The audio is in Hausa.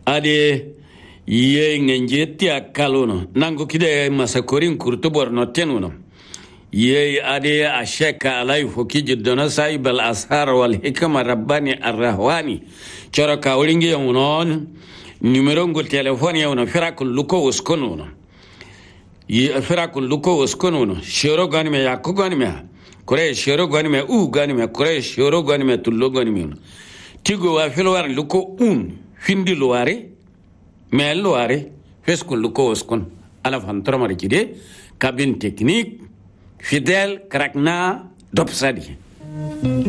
ade ye ngenje tia kalono nango kide masakorin kurto borno tenuno ye ade asheka alai foki jiddona saibal ashar wal hikma rabbani arrahwani chora kawlingi yonon numero ngol telefone yono firakul luko uskono ye firakul luko uskono shoro ganime yakko ganime kore shoro ganime ganime kore shoro ganime tullo ganime tigo wa filwar luko findi luare mel luare feskul luko uskon ala fantora marikide cabine technique fidèle krakna dopsadi